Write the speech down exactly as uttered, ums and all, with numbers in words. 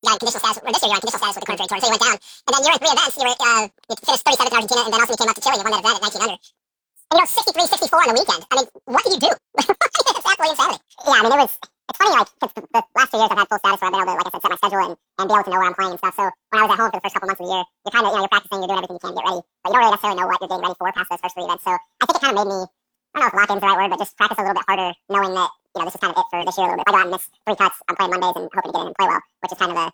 on conditional status, or this year you're on conditional status with the Corner Trade Tour, so you went down. And then you were in three events, you were, uh, you finished thirty-seventh in Argentina, and then also you came up to Chile and you won that event at nineteen under. And you know, sixty-three, sixty-four on the weekend. I mean, what did you do? It's absolutely insanity. Yeah, I mean, it was, it's funny, like, cause the, the last two years I've had full status where I've been able to, like I said, set my schedule and, and be able to know where I'm playing and stuff. So when I was at home for the first couple months of the year, you're kind of, you know, you're practicing, you're doing everything you can to get ready, but you don't really necessarily know what you're getting ready for past those first three events. So I think it kind of made me, I don't know if lock in's the right word, but just practice a little bit harder, knowing that, you know, this is kind of it for this year a little bit. If I go out and miss three cuts, I'm playing Mondays and hoping to get in and play well, which is kind of the,